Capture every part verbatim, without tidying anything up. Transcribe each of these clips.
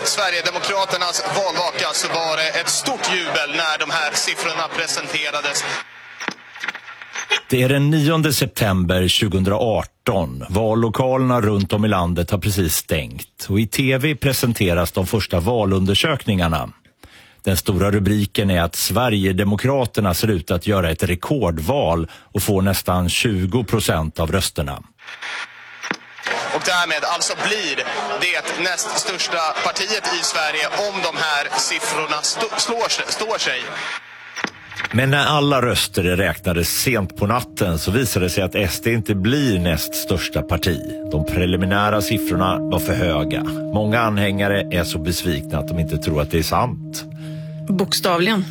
Sverigedemokraternas valvaka så var det ett stort jubel när de här siffrorna presenterades. Det är den nionde september tjugohundraarton. Vallokalerna runt om i landet har precis stängt. Och i tv presenteras de första valundersökningarna. Den stora rubriken är att Sverigedemokraterna ser ut att göra ett rekordval och får nästan tjugo procent av rösterna. Och därmed alltså blir det näst största partiet i Sverige om de här siffrorna st- slår, står sig. Men när alla röster räknades sent på natten så visade det sig att S D inte blir näst största parti. De preliminära siffrorna var för höga. Många anhängare är så besvikna att de inte tror att det är sant. Bokstavligen.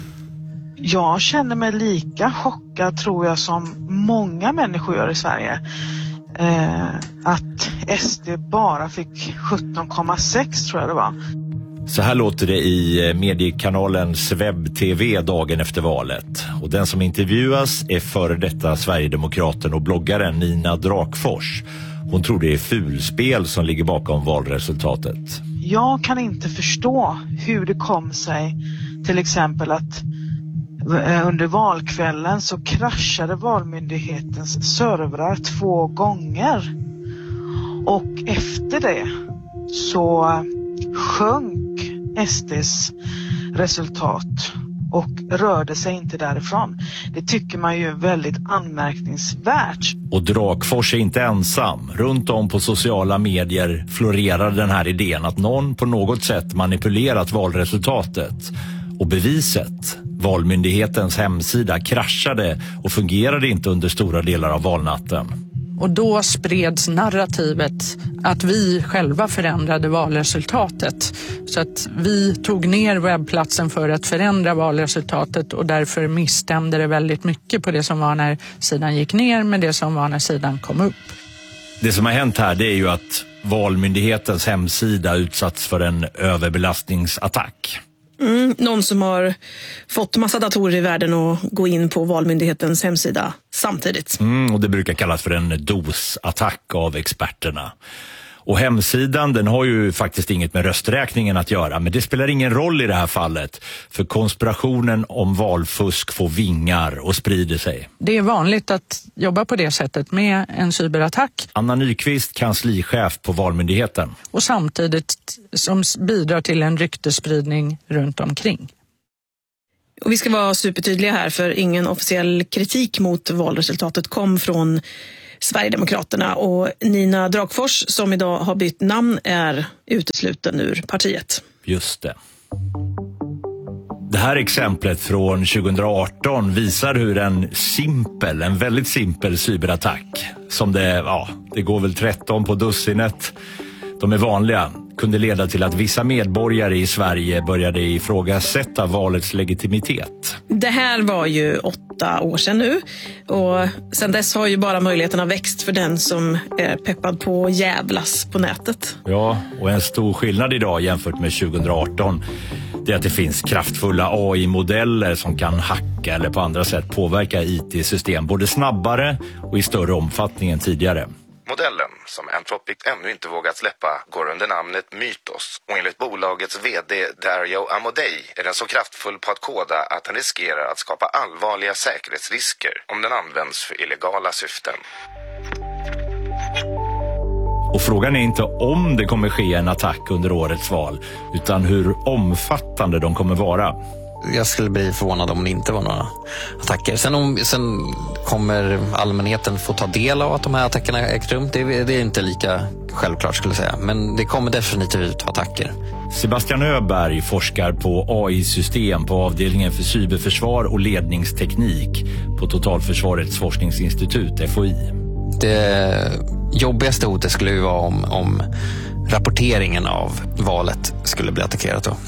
Jag känner mig lika chockad tror jag som många människor gör i Sverige. Eh, att S D bara fick sjutton komma sex tror jag det var. Så här låter det i mediekanalens webb-tv dagen efter valet. Och den som intervjuas är före detta Sverigedemokraten och bloggaren Nina Drakfors. Hon tror det är fulspel som ligger bakom valresultatet. Jag kan inte förstå hur det kom sig till exempel att under valkvällen så kraschade Valmyndighetens servrar två gånger. Och efter det så sjönk S D:s resultat och rörde sig inte därifrån. Det tycker man ju är väldigt anmärkningsvärt. Och Drakfors är inte ensam. Runt om på sociala medier florerar den här idén att någon på något sätt manipulerat valresultatet. Och beviset, Valmyndighetens hemsida, kraschade och fungerade inte under stora delar av valnatten. Och då spreds narrativet att vi själva förändrade valresultatet. Så att vi tog ner webbplatsen för att förändra valresultatet och därför misstämde det väldigt mycket på det som var när sidan gick ner med det som var när sidan kom upp. Det som har hänt här det är ju att Valmyndighetens hemsida utsatts för en överbelastningsattack. Mm, någon som har fått massa datorer i världen att gå in på Valmyndighetens hemsida samtidigt. Mm, och det brukar kallas för en dos-attack av experterna. Och hemsidan den har ju faktiskt inget med rösträkningen att göra, men det spelar ingen roll i det här fallet. För konspirationen om valfusk får vingar och sprider sig. Det är vanligt att jobba på det sättet med en cyberattack. Anna Nyqvist, kanslichef på Valmyndigheten. Och samtidigt som bidrar till en ryktespridning runt omkring. Och vi ska vara supertydliga här, för ingen officiell kritik mot valresultatet kom från Sverigedemokraterna, och Nina Drakfors som idag har bytt namn är utesluten ur partiet. Just det. Det här exemplet från tjugohundraarton visar hur en simpel, en väldigt simpel cyberattack som det, ja, det går väl tretton på dussinet. De är vanliga, kunde leda till att vissa medborgare i Sverige började ifrågasätta valets legitimitet. Det här var ju åtta år sedan nu, och sedan dess har ju bara möjligheterna växt för den som är peppad på jävlas på nätet. Ja, och en stor skillnad idag jämfört med tjugohundraarton det är att det finns kraftfulla A I-modeller som kan hacka eller på andra sätt påverka I T-system både snabbare och i större omfattning än tidigare. Modellen, som Anthropic ännu inte vågat släppa, går under namnet Mythos, och enligt bolagets vd Dario Amodei är den så kraftfull på att koda att den riskerar att skapa allvarliga säkerhetsrisker om den används för illegala syften. Och frågan är inte om det kommer ske en attack under årets val, utan hur omfattande de kommer vara. Jag skulle bli förvånad om det inte var några attacker. Sen, om, sen kommer allmänheten få ta del av att de här attackerna ägt rum. Det, det är inte lika självklart skulle jag säga. Men det kommer definitivt attacker. Sebastian Öberg forskar på A I-system på avdelningen för cyberförsvar och ledningsteknik på Totalförsvarets forskningsinstitut, F O I. Det jobbigaste hotet skulle ju vara om, om rapporteringen av valet skulle bli attackerat då.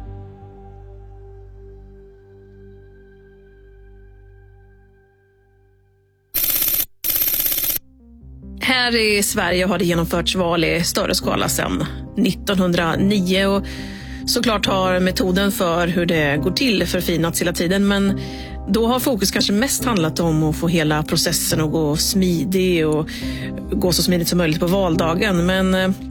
Här i Sverige har det genomförts val i större skala sedan nittonhundranio, och såklart har metoden för hur det går till förfinats hela tiden, men då har fokus kanske mest handlat om att få hela processen att gå smidig och gå så smidigt som möjligt på valdagen. Men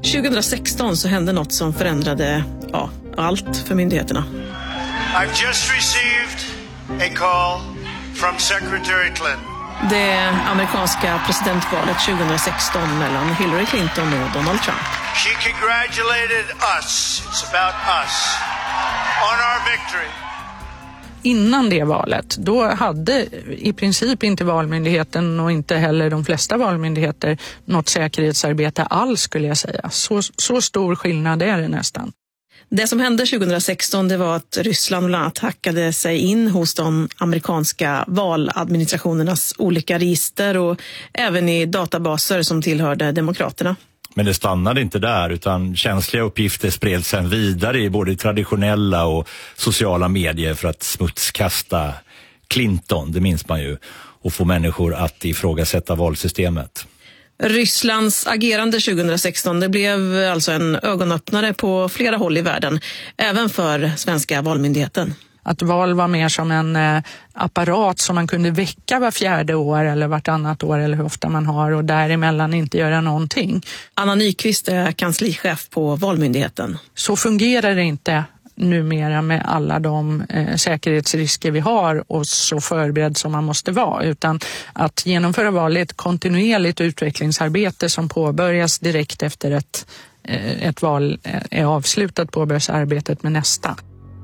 tjugohundrasexton så hände något som förändrade ja, allt för myndigheterna. I've just received a call from Secretary Clinton. Det amerikanska presidentvalet tjugohundrasexton mellan Hillary Clinton och Donald Trump. She congratulated us. It's about us. On our victory. Innan det valet, då hade i princip inte Valmyndigheten och inte heller de flesta valmyndigheter något säkerhetsarbete alls, skulle jag säga. Så, så stor skillnad är det nästan. Det som hände tjugohundrasexton det var att Ryssland bland annat hackade sig in hos de amerikanska valadministrationernas olika register och även i databaser som tillhörde demokraterna. Men det stannade inte där, utan känsliga uppgifter spreds sedan vidare i både traditionella och sociala medier för att smutskasta Clinton, det minns man ju, och få människor att ifrågasätta valsystemet. Rysslands agerande tjugohundrasexton det blev alltså en ögonöppnare på flera håll i världen, även för svenska valmyndigheten. Att val var mer som en eh, apparat som man kunde väcka var fjärde år eller vartannat år eller hur ofta man har och däremellan inte göra någonting. Anna Nyqvist är kanslichef på Valmyndigheten. Så fungerar det inte numera med alla de eh, säkerhetsrisker vi har och så förberedd som man måste vara, utan att genomföra val är ett kontinuerligt utvecklingsarbete som påbörjas direkt efter ett, eh, ett val är avslutat, påbörjas arbetet med nästa.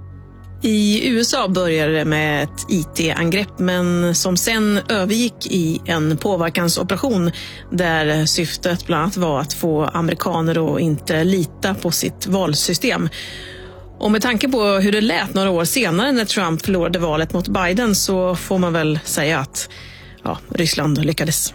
I U S A började det med ett I T-angrepp men som sen övergick i en påverkansoperation där syftet bland annat var att få amerikaner att inte lita på sitt valsystem. Och med tanke på hur det lät några år senare när Trump förlorade valet mot Biden så får man väl säga att ja, Ryssland lyckades.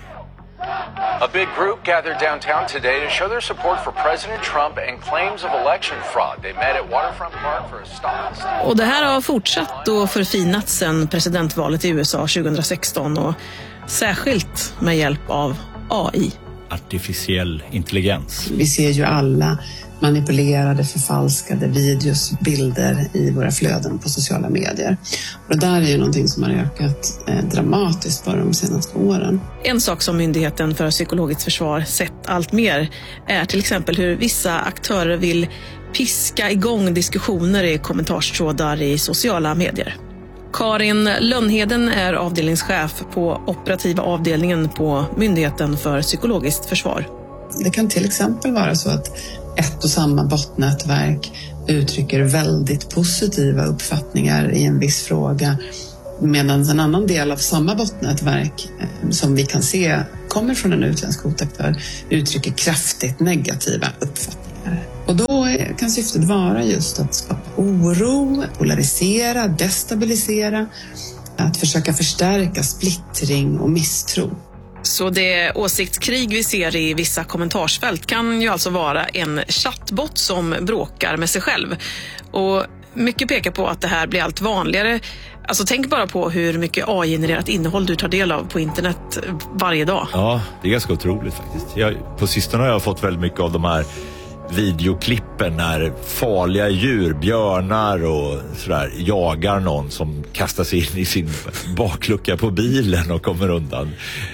A big group gathered downtown today to show their support for President Trump and claims of election fraud. They met at Waterfront Park for a stop. Och det här har fortsatt och förfinats sedan presidentvalet i U S A tjugohundrasexton och särskilt med hjälp av A I. Artificiell intelligens. Vi ser ju alla manipulerade, förfalskade videos, bilder i våra flöden på sociala medier. Och det där är ju någonting som har ökat eh, dramatiskt bara de senaste åren. En sak som Myndigheten för psykologiskt försvar sett allt mer är till exempel hur vissa aktörer vill piska igång diskussioner i kommentarstrådar i sociala medier. Karin Lönnheden är avdelningschef på operativa avdelningen på Myndigheten för psykologiskt försvar. Det kan till exempel vara så att ett och samma botnätverk uttrycker väldigt positiva uppfattningar i en viss fråga medan en annan del av samma botnätverk som vi kan se kommer från en utländsk hotaktör uttrycker kraftigt negativa uppfattningar. Och då kan syftet vara just att skapa oro, polarisera, destabilisera, att försöka förstärka splittring och misstro. Så det åsiktskrig vi ser i vissa kommentarsfält kan ju alltså vara en chattbot som bråkar med sig själv. Och mycket pekar på att det här blir allt vanligare. Alltså tänk bara på hur mycket A I-genererat innehåll du tar del av på internet varje dag. Ja, det är ganska otroligt faktiskt. Jag, på sistone har jag fått väldigt mycket av de här videoklippen när farliga djur, björnar och sådär jagar någon som kastar sig in i sin baklucka på bilen och kommer undan.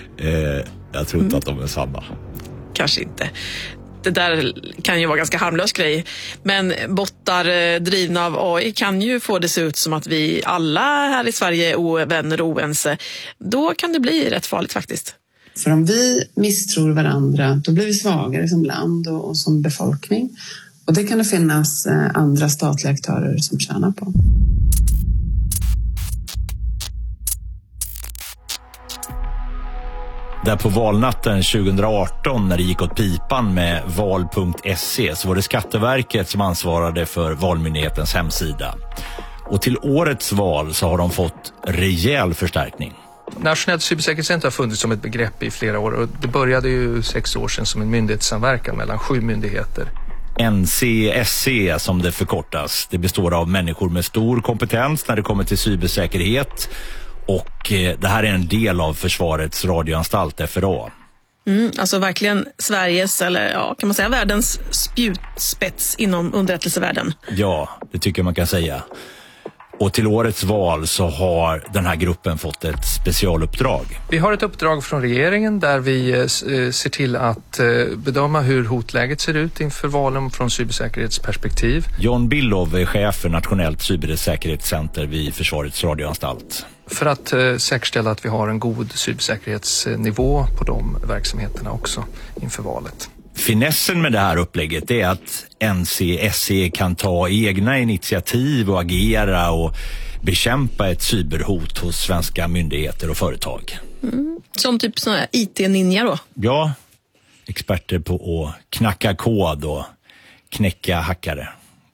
Eh, jag tror inte mm. att de är samma. Kanske inte. Det där kan ju vara ganska harmlös grej. Men bottar drivna av A I kan ju få det se ut som att vi alla här i Sverige är ovänner och oense. Då kan det bli rätt farligt faktiskt. För om vi misstror varandra, då blir vi svagare som land och, och som befolkning. Och det kan det finnas eh, andra statliga aktörer som tjänar på. Där på valnatten tjugohundraarton när det gick åt pipan med val punkt se så var det Skatteverket som ansvarade för Valmyndighetens hemsida. Och till årets val så har de fått rejäl förstärkning. Nationellt cybersäkerhetscenter har funnits som ett begrepp i flera år och det började ju sex år sedan som en myndighetssamverkan mellan sju myndigheter. N C S C som det förkortas. Det består av människor med stor kompetens när det kommer till cybersäkerhet. Och det här är en del av Försvarets radioanstalt F R A. Mm, alltså verkligen Sveriges, eller ja, kan man säga världens spjutspets inom underrättelsevärlden. Ja, det tycker man kan säga. Och till årets val så har den här gruppen fått ett specialuppdrag. Vi har ett uppdrag från regeringen där vi eh, ser till att eh, bedöma hur hotläget ser ut inför valen från cybersäkerhetsperspektiv. John Billov är chef för Nationellt cybersäkerhetscenter vid Försvarets radioanstalt. För att eh, säkerställa att vi har en god cybersäkerhetsnivå på de verksamheterna också inför valet. Finessen med det här upplägget är att N C S E kan ta egna initiativ och agera och bekämpa ett cyberhot hos svenska myndigheter och företag. Mm. Som typ sådana här I T-ninja då? Ja, experter på att knacka kod och knäcka hackare.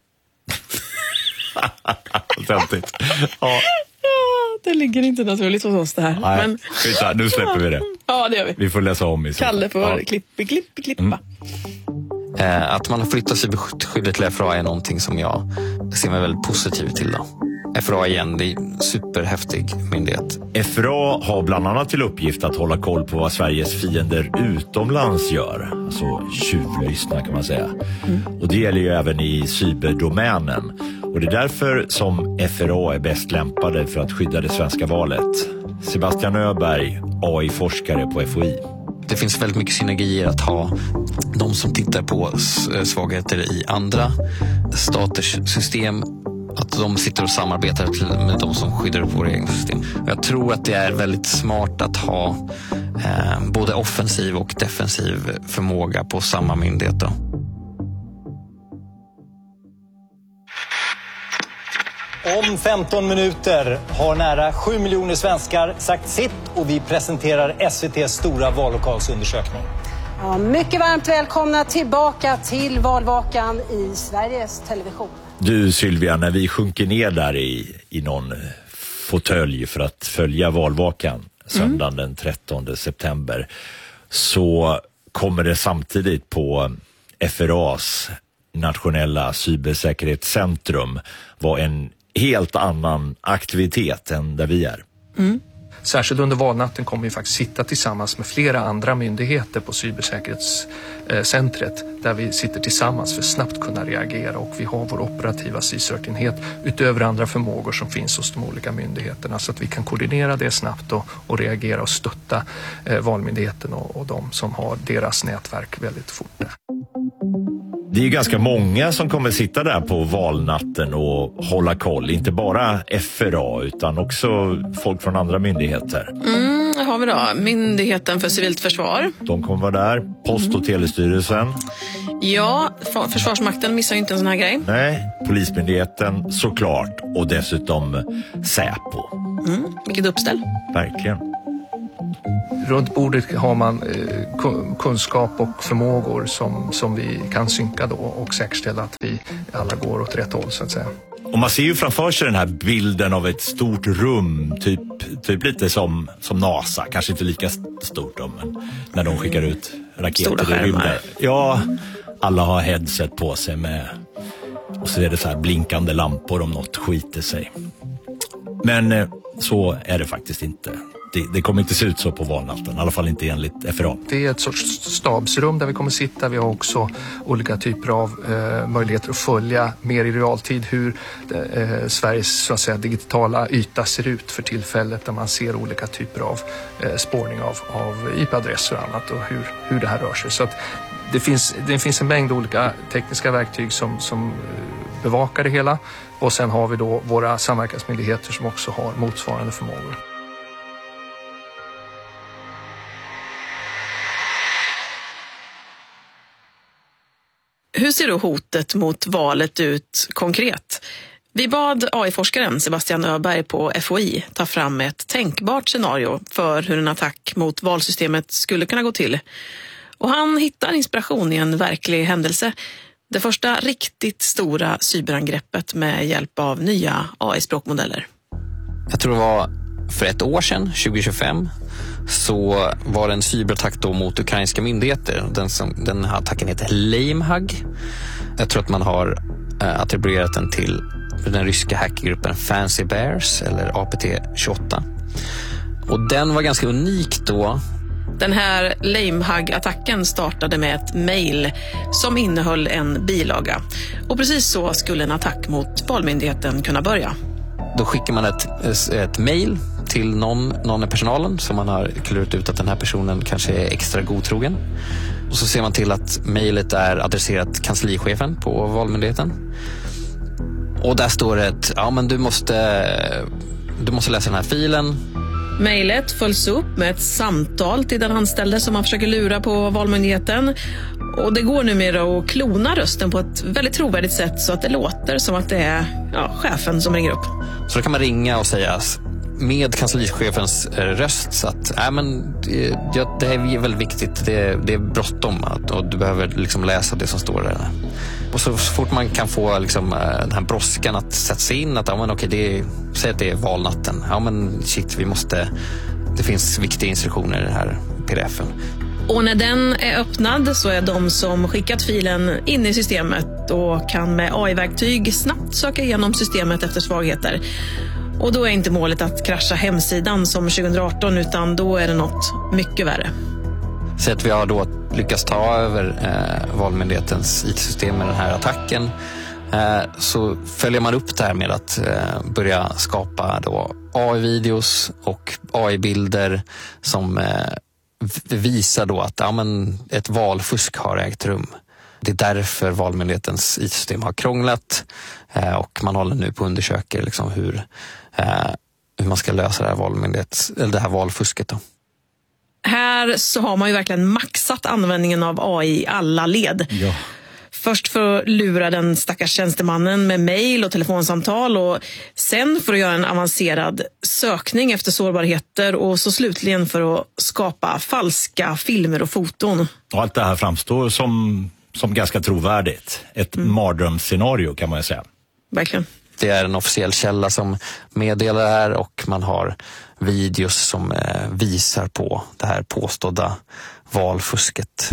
Töntigt. Ja. Det ligger inte naturligt hos oss det här. Nej, men... skita, nu släpper vi det. Ja, det gör vi. Vi får läsa om i så. Kalle får ja. klippa, klippa, klippa. Mm. Eh, att man har flyttat cyberskyddet till F R A är någonting som jag ser mig väldigt positiv till då. F R A igen, det är en superhäftig myndighet. F R A har bland annat till uppgift att hålla koll på vad Sveriges fiender utomlands gör. Alltså tjuvlyssna kan man säga. Mm. Och det gäller ju även i cyberdomänen. Och det är därför som F R A är bäst lämpade för att skydda det svenska valet. Sebastian Öberg, A I-forskare på F O I. Det finns väldigt mycket synergier att ha de som tittar på svagheter i andra staters system, att de sitter och samarbetar med de som skyddar upp våra egna system. Jag tror att det är väldigt smart att ha eh, både offensiv och defensiv förmåga på samma myndighet då. Om femton minuter har nära sju miljoner svenskar sagt sitt och vi presenterar S V T:s stora vallokalsundersökning. Ja, mycket varmt välkomna tillbaka till valvakan i Sveriges Television. Du Sylvia, när vi sjunker ner där i, i någon fåtölj för att följa valvakan söndagen mm. den trettonde september, så kommer det samtidigt på F R A:s nationella cybersäkerhetscentrum vara en helt annan aktivitet än där vi är. Mm. Särskilt under valnatten kommer vi faktiskt sitta tillsammans med flera andra myndigheter på cybersäkerhetscentret där vi sitter tillsammans för att snabbt kunna reagera, och vi har vår operativa C S I R T-enhet utöver andra förmågor som finns hos de olika myndigheterna, så att vi kan koordinera det snabbt och, och reagera och stötta eh, valmyndigheten och, och de som har deras nätverk väldigt fort. Det är ju ganska många som kommer sitta där på valnatten och hålla koll. Inte bara F R A utan också folk från andra myndigheter. Mm, här har vi då Myndigheten för civilt försvar. De kommer vara där. Post- och telestyrelsen. Ja, Försvarsmakten missar ju inte en sån här grej. Nej, Polismyndigheten såklart. Och dessutom Säpo. Mm, vilket uppställ. Verkligen. Runt bordet har man eh, kunskap och förmågor som, som vi kan synka då och säkerställa att vi alla går åt rätt håll så att säga. Och man ser ju framför sig den här bilden av ett stort rum, typ, typ lite som, som NASA, kanske inte lika stort då, men när de skickar ut raketer i rymden. Ja, alla har headset på sig med, och så är det så här blinkande lampor om något skiter sig. Men eh, så är det faktiskt inte. Det, det kommer inte se ut så på valnatten, i alla fall inte enligt F R A. Det är ett sorts stabsrum där vi kommer sitta. Vi har också olika typer av eh, möjligheter att följa mer i realtid hur eh, Sveriges så att säga, digitala yta ser ut för tillfället, där man ser olika typer av eh, spårning av, av I P-adresser och annat och hur, hur det här rör sig. Så att det finns, det finns en mängd olika tekniska verktyg som, som bevakar det hela, och sen har vi då våra samverkansmyndigheter som också har motsvarande förmågor. Hur ser då hotet mot valet ut konkret? Vi bad A I-forskaren Sebastian Öberg på F O I ta fram ett tänkbart scenario för hur en attack mot valsystemet skulle kunna gå till. Och han hittar inspiration i en verklig händelse. Det första riktigt stora cyberangreppet med hjälp av nya A I-språkmodeller. Jag tror det var för ett år sedan, tjugo tjugofem, så var det en cyberattack då mot ukrainska myndigheter. Den, som, den här attacken heter Lamehug. Jag tror att man har äh, attribuerat den till den ryska hackergruppen Fancy Bears eller A P T tjugoåtta. Och den var ganska unik då. Den här Lamehug-attacken startade med ett mejl som innehöll en bilaga. Och precis så skulle en attack mot valmyndigheten kunna börja. Då skickar man ett, ett mejl till någon, någon i personalen som man har klurat ut att den här personen kanske är extra godtrogen. Och så ser man till att mejlet är adresserat kanslichefen på Valmyndigheten. Och där står det att ja, men du, måste, du måste läsa den här filen. Mejlet följs upp med ett samtal till den anställde som man försöker lura på Valmyndigheten. Och det går numera att klona rösten på ett väldigt trovärdigt sätt så att det låter som att det är ja, chefen som ringer upp. Så då kan man ringa och säga med kanslichefens röst så att äh, men, ja, det är väldigt viktigt, det, det är bråttom att, och du behöver liksom läsa det som står där. Och så, så fort man kan få liksom, den här brådskan att sätta sig in att ja, men, okej, det är, säg att det är valnatten. Ja men shit, vi måste, det finns viktiga instruktioner i den här P D F-en. Och när den är öppnad så är de som skickat filen inne i systemet och kan med A I-verktyg snabbt söka igenom systemet efter svagheter. Och då är inte målet att krascha hemsidan som tjugohundraarton utan då är det något mycket värre. Så att vi har då lyckats ta över eh, Valmyndighetens I T-system med den här attacken. Eh, så följer man upp det här med att eh, börja skapa då A I-videos och A I-bilder som eh, visar då att ja, men ett valfusk har ägt rum. Det är därför Valmyndighetens I T-system har krånglat eh, och man håller nu på att undersöka liksom hur, eh, hur man ska lösa det här, valmyndighets, eller det här valfusket då. Här så har man ju verkligen maxat användningen av A I i alla led. Ja. Först för att lura den stackars tjänstemannen med mejl och telefonsamtal och sen för att göra en avancerad sökning efter sårbarheter och så slutligen för att skapa falska filmer och foton. Och allt det här framstår som, som ganska trovärdigt. Ett mm. mardrömsscenario kan man ju säga. Verkligen. Det är en officiell källa som meddelar det här och man har videos som eh, visar på det här påstådda valfusket.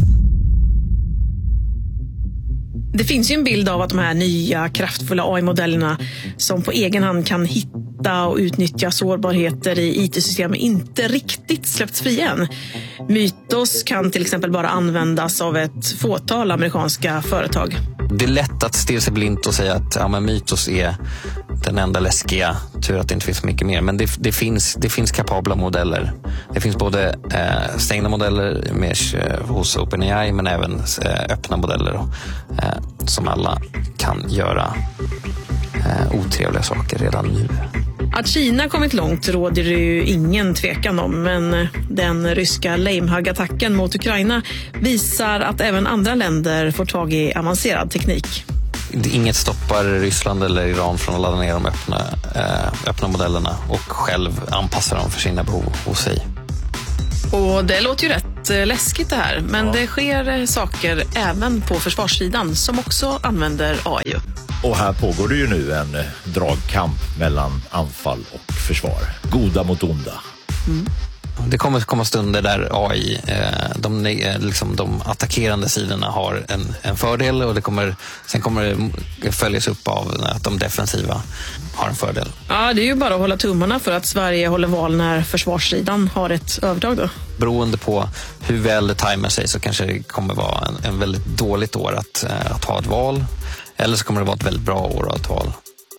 Det finns ju en bild av att de här nya kraftfulla A I-modellerna som på egen hand kan hitta och utnyttja sårbarheter i I T-system inte riktigt släppts fria än. Mytos kan till exempel bara användas av ett fåtal amerikanska företag. Det är lätt att stirra sig blint och säga att ja, men Mytos är den enda läskiga, tur att det inte finns mycket mer. Men det, det, finns, det finns kapabla modeller. Det finns både eh, stängda modeller med, eh, hos OpenAI men även eh, öppna modeller eh, som alla kan göra eh, otrevliga saker redan nu. Att Kina kommit långt råder det ju ingen tvekan om, men den ryska Lamehug-attacken mot Ukraina visar att även andra länder får tag i avancerad teknik. Inget stoppar Ryssland eller Iran från att ladda ner de öppna, eh, öppna modellerna och själv anpassa dem för sina behov hos sig. Och det låter ju rätt läskigt det här, men ja. Det sker saker även på försvarssidan som också använder A I. Och här pågår det ju nu en dragkamp mellan anfall och försvar. Goda mot onda. Mm. Det kommer komma stunder där A I, de, liksom, de attackerande sidorna har en, en fördel och det kommer, sen kommer det följas upp av att de defensiva har en fördel. Ja, det är ju bara att hålla tummarna för att Sverige håller val när försvarssidan har ett övertag då. Beroende på hur väl det tajmar sig så kanske det kommer vara en, en väldigt dåligt år att, att ha ett val. Eller så kommer det vara ett väldigt bra år att ha ett val.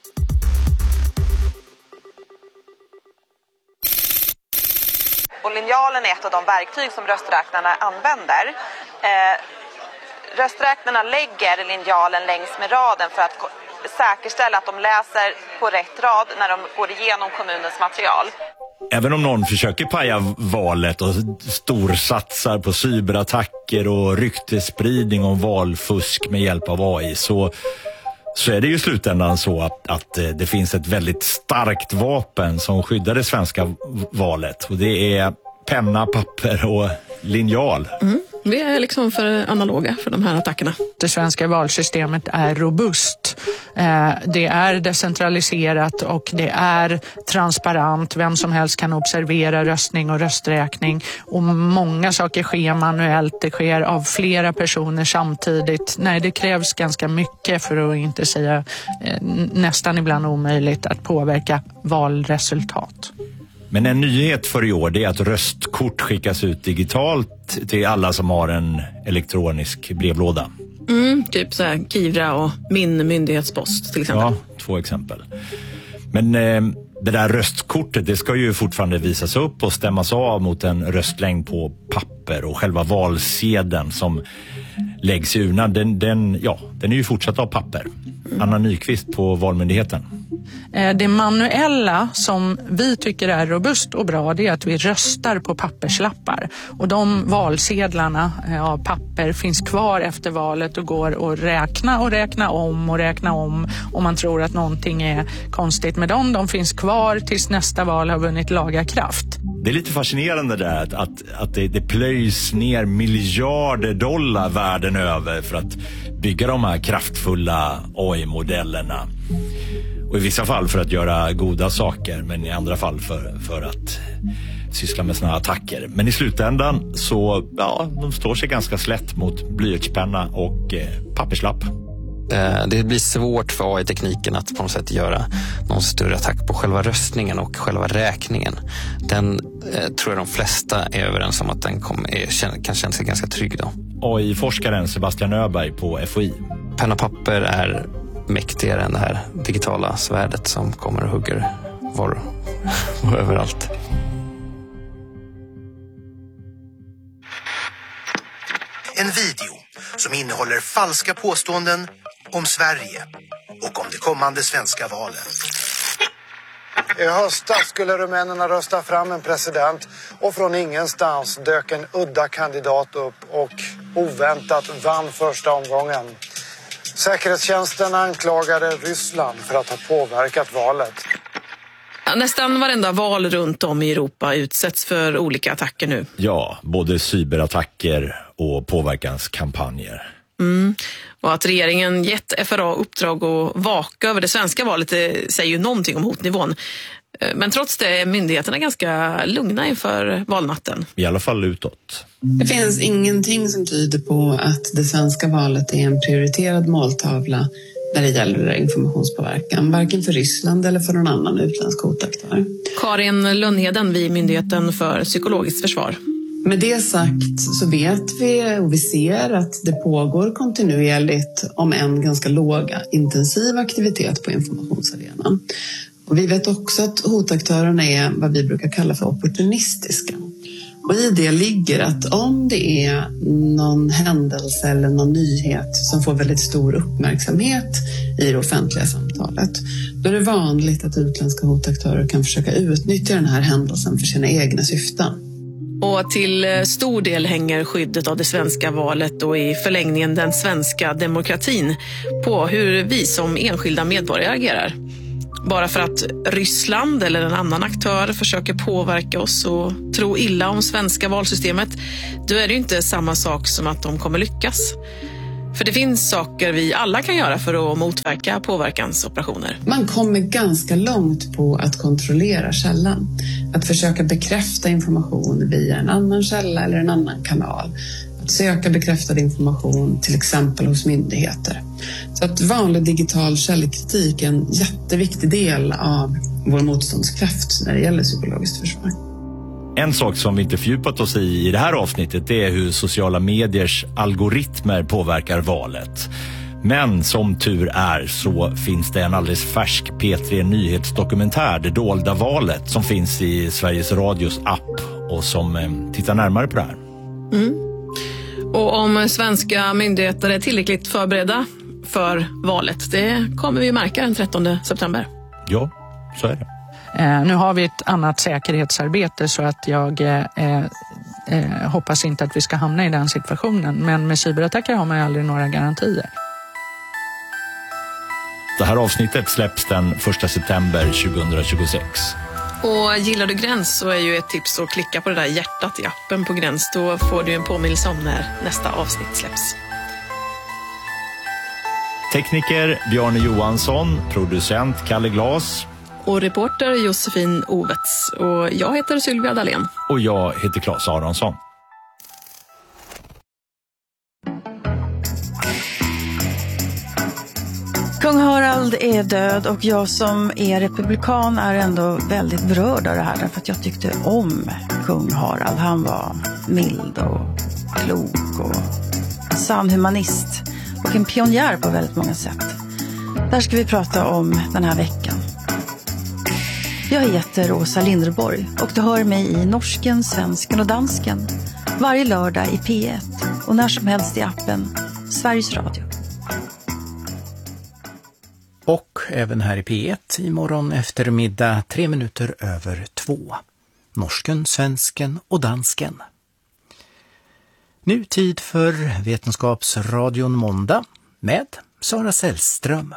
Och linjalen är ett av de verktyg som rösträknarna använder. Eh, rösträknarna lägger linjalen längs med raden för att säkerställa att de läser på rätt rad när de går igenom kommunens material. Även om någon försöker paja valet och storsatsar på cyberattacker och ryktesspridning om valfusk med hjälp av A I så, så är det ju i slutändan så att, att det finns ett väldigt starkt vapen som skyddar det svenska valet. Och det är penna, papper och linjal. Mm. Vi är liksom för analoga för de här attackerna. Det svenska valsystemet är robust. Det är decentraliserat och det är transparent. Vem som helst kan observera röstning och rösträkning. Och många saker sker manuellt. Det sker av flera personer samtidigt. Nej, det krävs ganska mycket för att inte säga nästan ibland omöjligt att påverka valresultat. Men en nyhet för i år det är att röstkort skickas ut digitalt till alla som har en elektronisk brevlåda. Mm, typ så här Kivra och Min myndighetspost till exempel. Ja, två exempel. Men eh, det där röstkortet, det ska ju fortfarande visas upp och stämmas av mot en röstlängd på papper, och själva valsedeln som läggs i urnan, den, den, ja, den är ju fortsatt av papper. Anna Nyqvist på Valmyndigheten. Det manuella som vi tycker är robust och bra, det är att vi röstar på papperslappar. Och de valsedlarna av papper finns kvar efter valet och går att räkna och räkna om och räkna om om man tror att någonting är konstigt med dem. De finns kvar tills nästa val har vunnit laga kraft. Det är lite fascinerande där att, att, att det, det plöjs ner miljarder dollar världen över för att bygga de här kraftfulla A I-modellerna. Och i vissa fall för att göra goda saker, men i andra fall för, för att syssla med såna attacker. Men i slutändan så, ja, de står sig ganska slätt mot blyertspenna och eh, papperslapp. Det blir svårt för A I-tekniken att på något sätt göra någon större attack på själva röstningen och själva räkningen. Den eh, tror jag de flesta är överens om att den kom, är, kan känna sig ganska trygg då. A I-forskaren Sebastian Öberg på F O I. Penna och papper är mäktigare än det här digitala svärdet som kommer och hugger var och överallt. En video som innehåller falska påståenden om Sverige och om det kommande svenska valet. I höstas skulle rumänerna rösta fram en president och från ingenstans dök en udda kandidat upp och oväntat vann första omgången. Säkerhetstjänsten anklagade Ryssland för att ha påverkat valet. Nästan varenda val runt om i Europa utsätts för olika attacker nu. Ja, både cyberattacker och påverkanskampanjer. Mm. Och att regeringen gett F R A uppdrag att vaka över det svenska valet, det säger ju någonting om hotnivån. Men trots det är myndigheterna ganska lugna inför valnatten. I alla fall utåt. Det finns ingenting som tyder på att det svenska valet är en prioriterad måltavla när det gäller informationspåverkan, varken för Ryssland eller för någon annan utländsk hotaktör. Karin Lundheden vid Myndigheten för psykologiskt försvar. Med det sagt så vet vi och vi ser att det pågår kontinuerligt, om en ganska låg, intensiv aktivitet på informationsarenan. Och vi vet också att hotaktörerna är vad vi brukar kalla för opportunistiska. Och i det ligger att om det är någon händelse eller någon nyhet som får väldigt stor uppmärksamhet i det offentliga samtalet, då är det vanligt att utländska hotaktörer kan försöka utnyttja den här händelsen för sina egna syften. Och till stor del hänger skyddet av det svenska valet och i förlängningen den svenska demokratin på hur vi som enskilda medborgare agerar. Bara för att Ryssland eller en annan aktör försöker påverka oss och tro illa om svenska valsystemet, då är det ju inte samma sak som att de kommer lyckas. För det finns saker vi alla kan göra för att motverka påverkansoperationer. Man kommer ganska långt på att kontrollera källan. Att försöka bekräfta information via en annan källa eller en annan kanal. Att söka bekräftad information till exempel hos myndigheter. Så att vanlig digital källkritik är en jätteviktig del av vår motståndskraft när det gäller psykologiskt försvar. En sak som vi inte fördjupat oss i i det här avsnittet, det är hur sociala mediers algoritmer påverkar valet. Men som tur är så finns det en alldeles färsk P tre Nyhetsdokumentär, Det dolda valet, som finns i Sveriges Radios app och som eh, tittar närmare på det här. Mm. Och om svenska myndigheter är tillräckligt förberedda för valet, det kommer vi märka den trettonde september. Ja, så är det. Eh, nu har vi ett annat säkerhetsarbete så att jag eh, eh, hoppas inte att vi ska hamna i den situationen. Men med cyberattacker har man ju aldrig några garantier. Det här avsnittet släpps den första september tjugohundratjugosex. Och gillar du Gräns så är ju ett tips att klicka på det där hjärtat i appen på Gräns. Då får du en påminnelse om när nästa avsnitt släpps. Tekniker Bjarne Johansson, producent Kalle Glas. Och reporter Josefin Ovets. Och jag heter Sylvia Dahlén. Och jag heter Claes Aronsson. Kung Harald är död och jag som är republikan är ändå väldigt berörd av det här. Därför att jag tyckte om kung Harald. Han var mild och klok och en sann humanist. Och en pionjär på väldigt många sätt. Där ska vi prata om den här veckan. Jag heter Åsa Linderborg och du hör mig i Norsken, Svensken och Dansken varje lördag i P ett och när som helst i appen Sveriges Radio. Och även här i P ett imorgon eftermiddag tre minuter över två. Norsken, Svensken och Dansken. Nu tid för Vetenskapsradion måndag med Sara Sällström.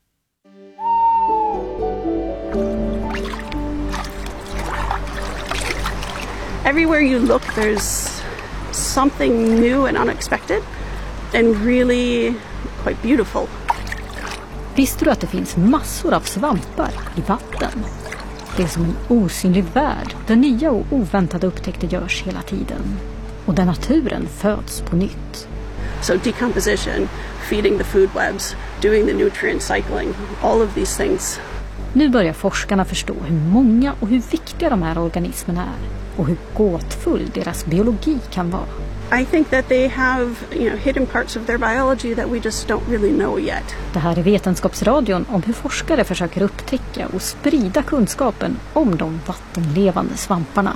Everywhere you look, there's something new and unexpected and really quite beautiful. Visste du att det finns massor av svampar i vatten? Det är som en osynlig värld där nya och oväntade upptäckter görs hela tiden. Och där naturen föds på nytt. So decomposition, feeding the food webs, doing the nutrient cycling, all of these things. Nu börjar forskarna förstå hur många och hur viktiga de här organismerna är och hur gåtfull deras biologi kan vara. I think that they have, you know, hidden parts of their biology that we just don't really know yet. Det här är Vetenskapsradion om hur forskare försöker upptäcka och sprida kunskapen om de vattenlevande svamparna.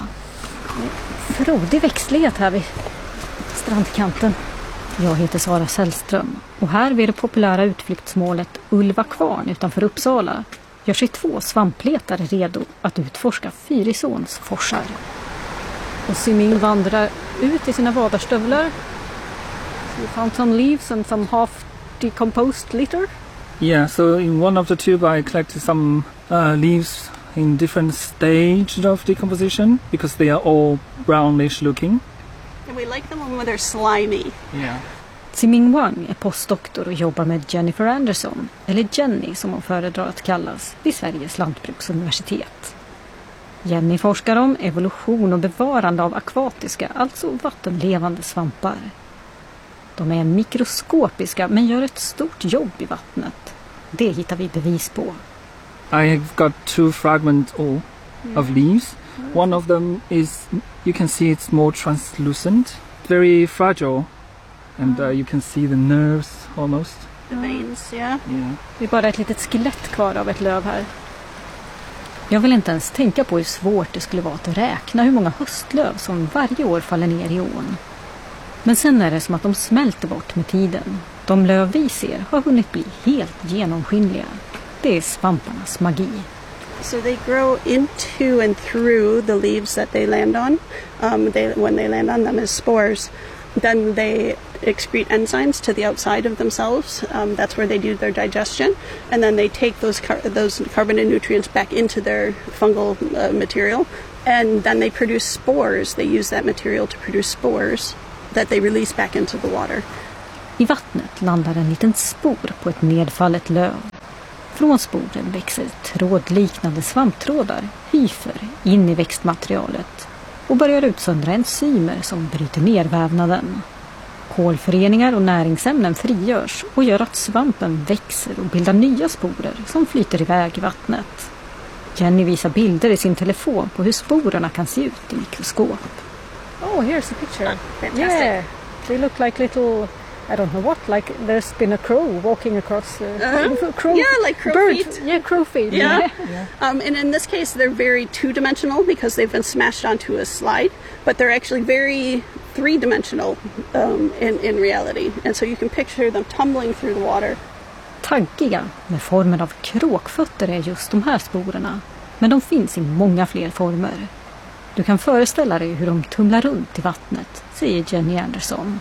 Frodig växtlighet här vid strandkanten. Jag heter Sara Sällström och här vid det populära utflyktsmålet Ulva Kvarn utanför Uppsala gör sig två svampletare redo att utforska Fyrisåns forsar. Och Siming vandrar ut i sina vadarstövlar. We found some leaves and some half decomposed litter. Yeah, so in one of the tube I collected some uh, leaves in different stages of decomposition because they are all brownish looking. And we like them when they're slimy. Yeah. Siming Wang är postdoktor och jobbar med Jennifer Anderson, eller Jenny som hon föredrar att kallas, vid Sveriges lantbruksuniversitet. Jenny forskar om evolution och bevarande av akvatiska, alltså vattenlevande svampar. De är mikroskopiska men gör ett stort jobb i vattnet. Det hittar vi bevis på. I have got two fragments all of leaves. One of them is, you can see it's more translucent, very fragile, and uh, you can see the nerves almost. The veins, yeah. Yeah. Det är bara ett litet skelett kvar av ett löv här. Jag vill inte ens tänka på hur svårt det skulle vara att räkna hur många höstlöv som varje år faller ner i ån. Men sen är det som att de smälter bort med tiden. De löv vi ser har hunnit bli helt genomskinliga. Det är svamparnas magi. So they grow into and through the leaves that they land on. Um, they, when they land on them as spores, then they excrete enzymes to the outside of themselves. Um, that's where they do their digestion. And then they take those car- those carbon and nutrients back into their fungal uh, material. And then they produce spores. They use that material to produce spores that they release back into the water. I vattnet landar en liten spor på ett nedfallet löv. Från sporen växer trådliknande svamptrådar, hyfer, in i växtmaterialet och börjar utsöndra enzymer som bryter ner vävnaden. Kolföreningar och näringsämnen frigörs och gör att svampen växer och bildar nya sporer som flyter iväg i vattnet. Jenny visar bilder i sin telefon på hur sporerna kan se ut i mikroskop. Oh, here's a picture. Fantastic. Yeah, they look like little, I don't know what, like there's been a crow walking across. Uh, uh-huh. crow, yeah, like crow bird. feet. Yeah, crow feet. Yeah. yeah. Um, and in this case, they're very two-dimensional because they've been smashed onto a slide. But they're actually very three-dimensional um, in, in reality. And so you can picture them tumbling through the water. Taggiga med formen av kråkfötter är just de här sporerna. Men de finns i många fler former. Du kan föreställa dig hur de tumlar runt i vattnet, säger Jenny Anderson.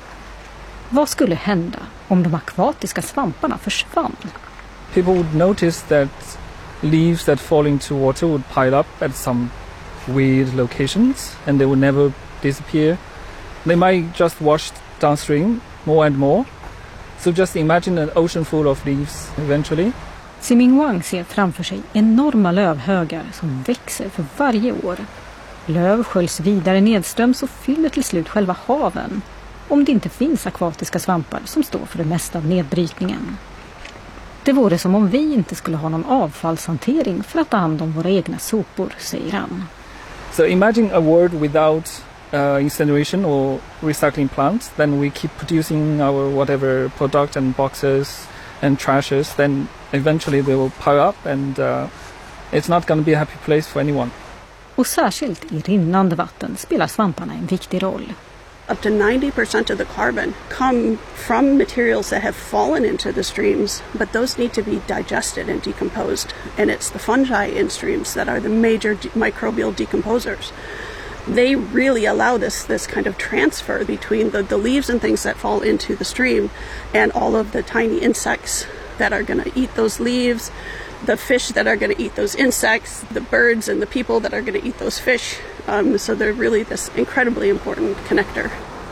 Vad skulle hända om de akvatiska svamparna försvann? People would notice that leaves that fall into water would pile up at some weird locations and they would never disappear. They might just wash downstream more and more. So just imagine an ocean full of leaves eventually. Siming Wang ser framför sig enorma lövhögar som växer för varje år. Löv sköljs vidare nedströms och fyller till slut själva haven. Om det inte finns akvatiska svampar som står för det mesta av nedbrytningen. Det vore som om vi inte skulle ha någon avfallshantering för att ta hand om våra egna sopor, säger han. So imagine a world without uh, incineration or recycling plants. Then we keep producing our whatever product and boxes and trashes. Then eventually they will pile up and uh, it's not going to be a happy place for anyone. Och särskilt i rinnande vatten spelar svamparna en viktig roll. Up to ninety percent of the carbon come from materials that have fallen into the streams, but those need to be digested and decomposed. And it's the fungi in streams that are the major de- microbial decomposers. They really allow this this kind of transfer between the, the leaves and things that fall into the stream and all of the tiny insects that are going to eat those leaves, the fish that are going to eat those insects, the birds and the people that are going to eat those fish. Um, so they're really this incredibly important connector.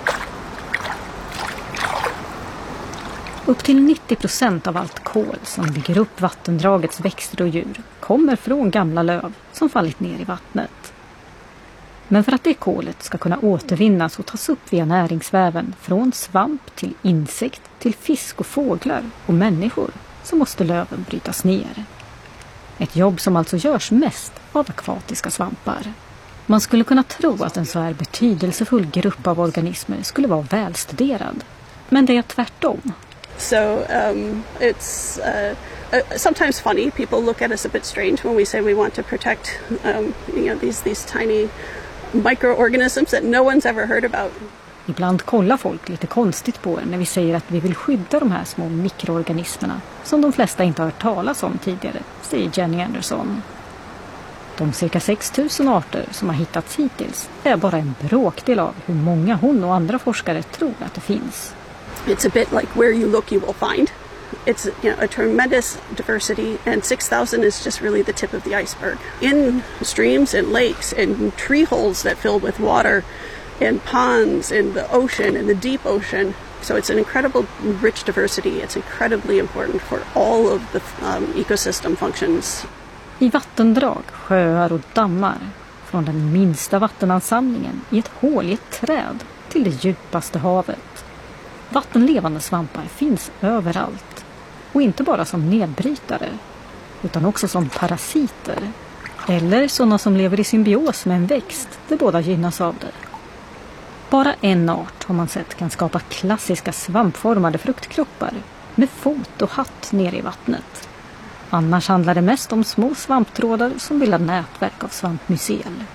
Upp till nittio procent av allt kol som bygger upp vattendragets växter och djur kommer från gamla löv som fallit ner i vattnet. Men för att det kolet ska kunna återvinnas och tas upp via näringsväven från svamp till insekt till fisk och fåglar och människor så måste löven brytas ner. Ett jobb som alltså görs mest av akvatiska svampar. Man skulle kunna tro att en så här betydelsefull grupp av organismer skulle vara välstuderad. Men det är tvärtom. So um, it's uh, uh, sometimes funny. People look at us a bit strange when we say we want to protect um, you know, these, these tiny microorganisms that no one's ever heard about. Ibland kollar folk lite konstigt på er när vi säger att vi vill skydda de här små mikroorganismerna som de flesta inte har hört talas om tidigare, säger Jenny Anderson. De cirka sex tusen arter som har hittats hittills är bara en bråkdel av hur många hon och andra forskare tror att det finns. It's a bit like where you look you will find. It's you know, a tremendous diversity, and six thousand is just really the tip of the iceberg. In streams and lakes and tree holes that fill with water and ponds in the ocean and the deep ocean. So it's an incredible rich diversity. It's incredibly important for all of the um, ecosystem functions. I vattendrag, sjöar och dammar, från den minsta vattenansamlingen i ett hål i ett träd till det djupaste havet. Vattenlevande svampar finns överallt. Och inte bara som nedbrytare, utan också som parasiter. Eller sådana som lever i symbios med en växt där båda gynnas av det. Bara en art har man sett kan skapa klassiska svampformade fruktkroppar med fot och hatt nere i vattnet. Annars handlar det mest om små svamptrådar som bildar nätverk av svampmycel.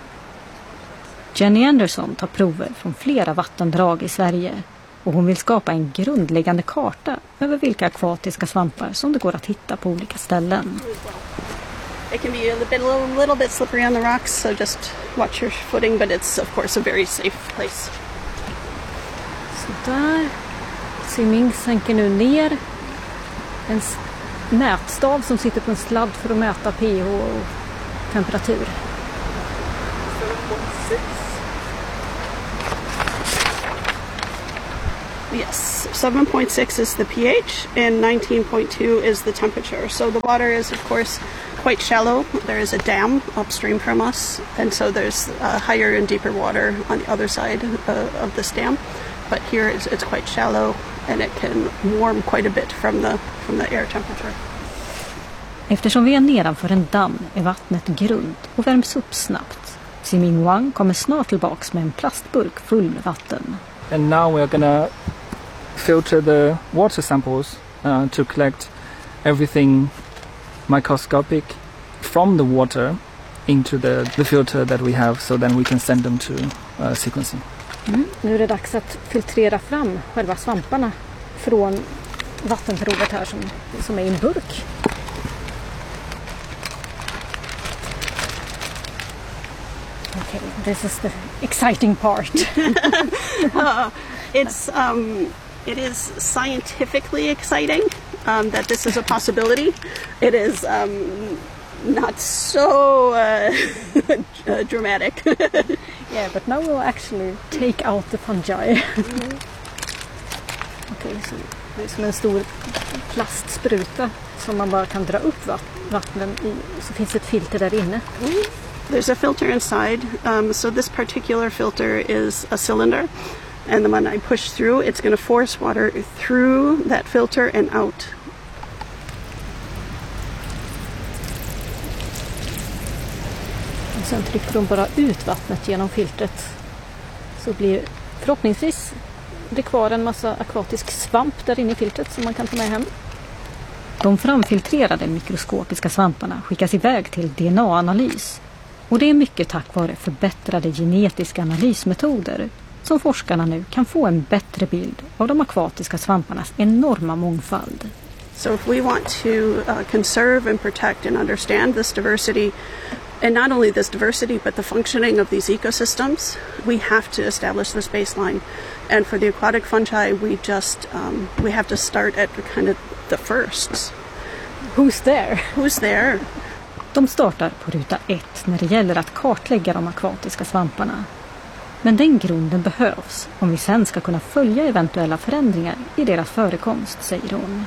Jenny Anderson tar prover från flera vattendrag i Sverige och hon vill skapa en grundläggande karta över vilka akvatiska svampar som det går att hitta på olika ställen. It can be a little, little bit slippery on the rocks, so just watch your footing, but it's of course a very safe place. Så där. Siming sänker nu ner en mätstav som sitter på en sladd för att mäta pH och temperatur. Yes, seven point six is the pH and nineteen point two is the temperature. So the water is of course quite shallow. There is a dam upstream from us, and so there's uh, higher and deeper water on the other side uh, of this dam. But here it's, it's quite shallow and it can warm quite a bit from the, from the air temperature. Eftersom vi är nedanför en damm är vattnet grunt och värms upp snabbt. Siming Wang kommer snart tillbaks med en plastburk full med vatten. And now we're gonna filter the water samples uh, to collect everything microscopic from the water into the, the filter that we have, so then we can send them to uh, sequencing. Mm. Nu är det dags att filtrera fram själva svamparna från vattenprovet här som, som är i en burk. Okay, this is the exciting part. uh, it's um, it is scientifically exciting um, that this is a possibility. It is um, not so uh, dramatic. Yeah, but now we'll actually take out the fungi. Mm. Okay, så det är som en stor plastspruta som man bara kan dra upp vattnen i. Så finns ett filter där inne. Mm. There's a filter inside. Um, so this particular filter is a cylinder. And then when I push through, it's going to force water through that filter and out. Och sen trycker de bara ut vattnet genom filtret. Så blir förhoppningsvis det kvar en massa akvatisk svamp där inne i filtret som man kan ta med hem. De framfiltrerade mikroskopiska svamparna skickas iväg till D N A-analys. Och det är mycket tack vare förbättrade genetiska analysmetoder som forskarna nu kan få en bättre bild av de akvatiska svamparnas enorma mångfald. So if we want to uh, conserve and protect and understand this diversity, and not only this diversity but the functioning of these ecosystems, we have to establish this baseline. And for the aquatic fungi, we just um, we have to start at kind of the firsts. Who's there? Who's there? De startar på ruta ett när det gäller att kartlägga de akvatiska svamparna. Men den grunden behövs om vi sen ska kunna följa eventuella förändringar i deras förekomst, säger hon.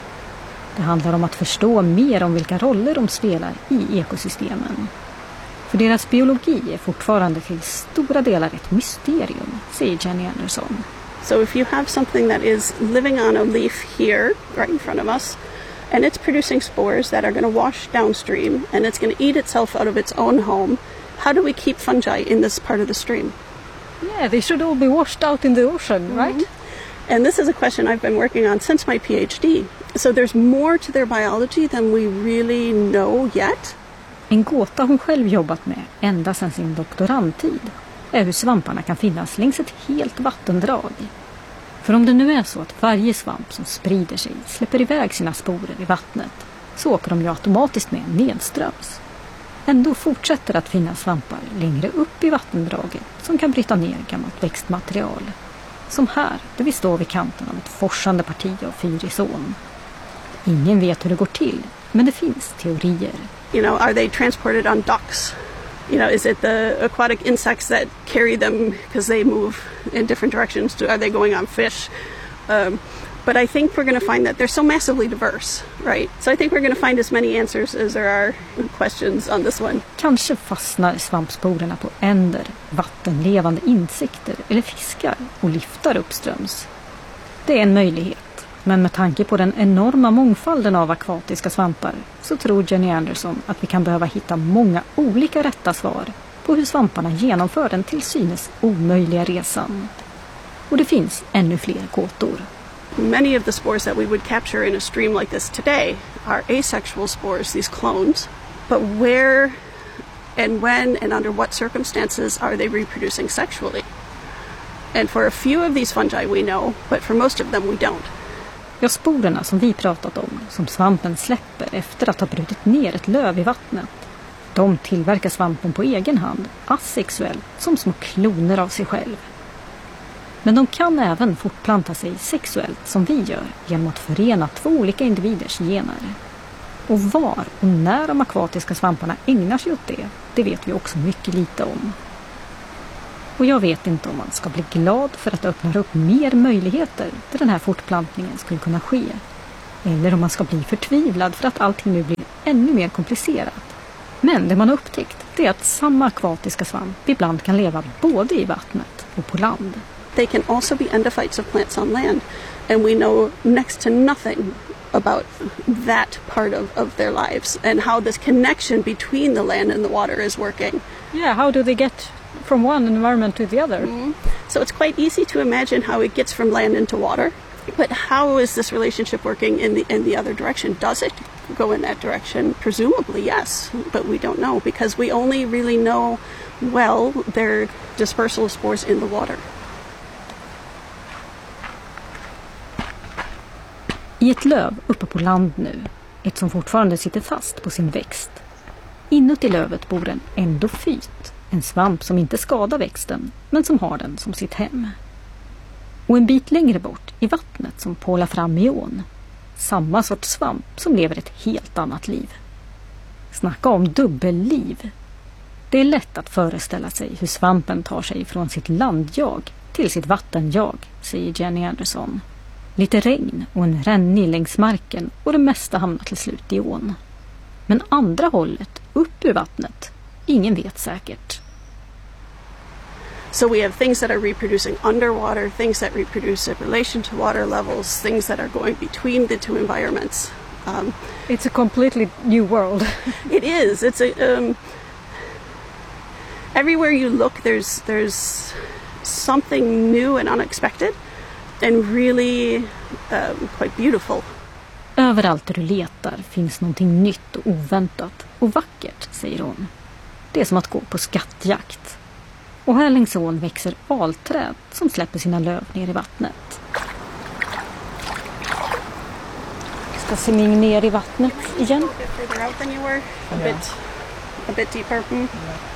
Det handlar om att förstå mer om vilka roller de spelar i ekosystemen. För deras biologi är fortfarande till stora delar ett mysterium, säger Jenny Anderson. So if you have something that is living on a leaf here, right in front of us, and it's producing spores that are going to wash downstream, and it's going to eat itself out of its own home, how do we keep fungi in this part of the stream? Yeah, they should all be washed out in the ocean, Mm-hmm. right? And this is a question I've been working on since my PhD. So there's more to their biology than we really know yet. En gåta hon själv jobbat med ända sedan sin doktorandtid är hur svamparna kan finnas längs ett helt vattendrag. För om det nu är så att varje svamp som sprider sig släpper iväg sina sporer i vattnet, så åker de ju automatiskt med nedströms. Ändå fortsätter att finnas svampar längre upp i vattendraget som kan bryta ner gammalt växtmaterial. Som här, där vi står vid kanten av ett forsande parti av Fyrisån. Ingen vet hur det går till, men det finns teorier. You know, are they transported on ducks? You know, is it the aquatic insects that carry them because they move in different directions? Are they going on fish? Um, but I think we're going to find that they're so massively diverse, right? So I think we're going to find as many answers as there are questions on this one. Kanske fastnar svampsporerna på änder, vattenlevande insekter eller fiskar och lyfter uppströms. Det är en möjlighet. Men med tanke på den enorma mångfalden av akvatiska svampar så tror Jenny Anderson att vi kan behöva hitta många olika rätta svar på hur svamparna genomför den till synes omöjliga resan. Och det finns ännu fler gåtor. Many of the spores that we would capture in a stream like this today are asexual spores, these clones. But where and when and under what circumstances are they reproducing sexually? And for a few of these fungi we know, but for most of them we don't. Ja, sporerna som vi pratat om, som svampen släpper efter att ha brutit ner ett löv i vattnet, de tillverkar svampen på egen hand, asexuellt, som små kloner av sig själv. Men de kan även fortplanta sig sexuellt som vi gör genom att förena två olika individers gener. Och var och när de akvatiska svamparna ägnar sig åt det, det vet vi också mycket lite om. Och jag vet inte om man ska bli glad för att det öppnar upp mer möjligheter där den här fortplantningen skulle kunna ske. Eller om man ska bli förtvivlad för att allting nu blir ännu mer komplicerat. Men det man har upptäckt är att samma akvatiska svamp ibland kan leva både i vattnet och på land. They can also be endophytes of plants on land. And we know next to nothing about that part of, of their lives and how this connection between the land and the water is working. Yeah, how do they get from one environment to the other? Mm. So it's quite easy to imagine how it gets from land into water. But how is this relationship working in the in the other direction? Does it go in that direction? Presumably yes, but we don't know because we only really know well their dispersal of spores in the water. I ett löv uppe på land nu, ett som fortfarande sitter fast på sin växt. Inuti lövet bor en endofyt, en svamp som inte skadar växten men som har den som sitt hem. Och en bit längre bort i vattnet som pålar fram i ån, samma sorts svamp som lever ett helt annat liv. Snacka om dubbelliv. Det är lätt att föreställa sig hur svampen tar sig från sitt landjag till sitt vattenjag, säger Jenny Anderson. Lite regn och en rännig längs marken och det mesta hamnar till slut i ån. Men andra hållet, upp ur vattnet, ingen vet säkert. So we have things that are reproducing underwater, things that reproduce in relation to water levels, things that are going between the two environments. Um, It's a completely new world. It is. It's a um, everywhere you look, there's there's something new and unexpected, and really um, quite beautiful. Överallt där du letar finns någonting nytt och oväntat och vackert, säger hon. Det är som att gå på skattjakt. Och här längs ån växer alträd som släpper sina löv ner i vattnet. Ska Siming ner i vattnet igen? A bit, a bit deeper. Mm.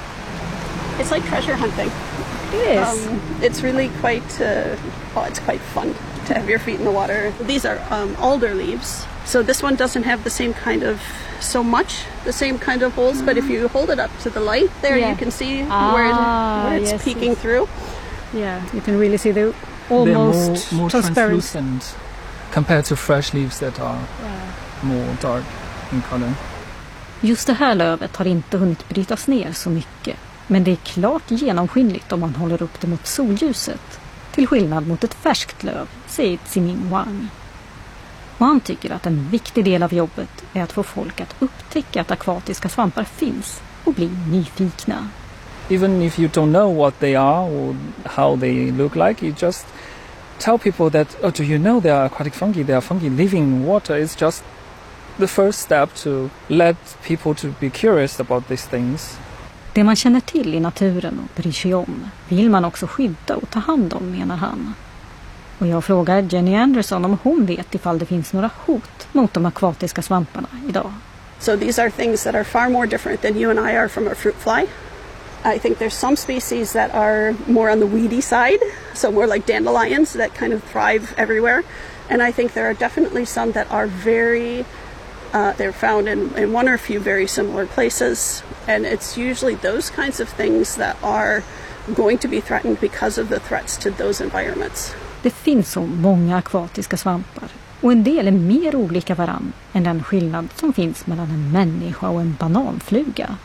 It's like treasure hunting. It is. Um, it's really quite, uh, well, it's quite fun to have your feet in the water. These are um, alder leaves. So this one doesn't have the same kind of, so much, the same kind of holes, mm. but if you hold it up to the light there, yeah. you can see ah, where, it, where it's yes, peeking yes. through. Yeah, you can really see the almost more, more transparent. translucent compared to fresh leaves that are yeah. more dark in color. Just det här lövet har inte hunnit brytas ner så mycket, men det är klart genomskinligt om man håller upp det mot solljuset, till skillnad mot ett färskt löv, säger Siming Wang. Och han tycker att en viktig del av jobbet är att få folk att upptäcka att akvatiska svampar finns och bli nyfikna. Even if you don't know what they are or how they look like, you just tell people that, oh, do you know they are aquatic fungi? They are fungi living in water. It's just the first step to let people to be curious about these things. Det man känner till i naturen och bryr sig om vill man också skydda och ta hand om, menar han. Och jag frågar Jenny Anderson om hon vet ifall det finns några hot mot de akvatiska svamparna idag. So these are things that are far more different than you and I are from a fruit fly. I think there's some species that are more on the weedy side, so more like dandelions that kind of thrive everywhere. And I think there are definitely some that are very, uh, they're found in, in one or a few very similar places. And it's usually those kinds of things that are going to be threatened because of the threats to those environments. Det finns så många akvatiska svampar och en del är mer olika varann än den skillnad som finns mellan en människa och en bananfluga.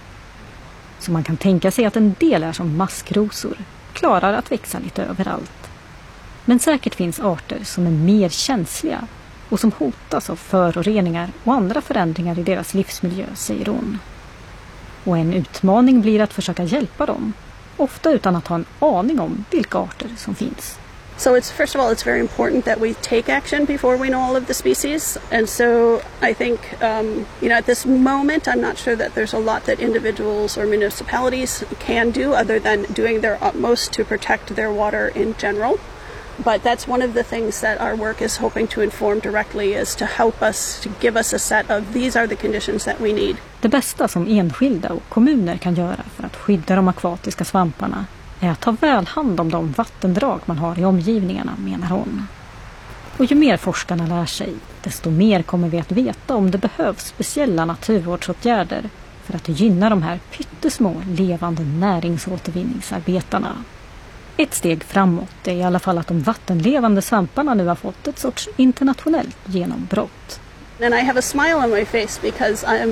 Så man kan tänka sig att en del är som maskrosor, klarar att växa lite överallt. Men säkert finns arter som är mer känsliga och som hotas av föroreningar och andra förändringar i deras livsmiljö, säger hon. Och en utmaning blir att försöka hjälpa dem, ofta utan att ha en aning om vilka arter som finns. So it's, first of all, it's very important that we take action before we know all of the species. And so I think, um, you know, at this moment, I'm not sure that there's a lot that individuals or municipalities can do other than doing their utmost to protect their water in general. But that's one of the things that our work is hoping to inform directly, is to help us, to give us a set of these are the conditions that we need. Det bästa som enskilda och kommuner kan göra för att skydda de akvatiska svamparna är att ta väl hand om de vattendrag man har i omgivningarna, menar hon. Och ju mer forskarna lär sig, desto mer kommer vi att veta om det behövs speciella naturvårdsåtgärder för att gynna de här pyttesmå levande näringsåtervinningsarbetarna. Ett steg framåt är i alla fall att de vattenlevande svamparna nu har fått ett sorts internationellt genombrott. And I have a smile on my face because I am